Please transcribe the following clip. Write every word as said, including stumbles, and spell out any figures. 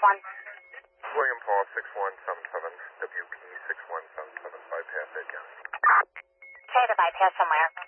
one. William Paul six one seven seven, W P six one seven seven, bypass Ed County. Okay, the bypass somewhere.